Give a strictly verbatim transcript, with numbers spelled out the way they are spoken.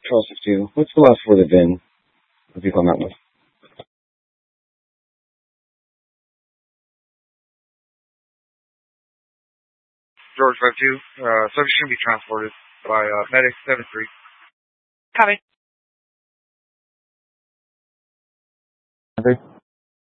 Charles six two. What's the last word of V I N the vehicle I'm out with? George five two. Uh, subject should be transported by uh, medic seven three. Copy. Okay.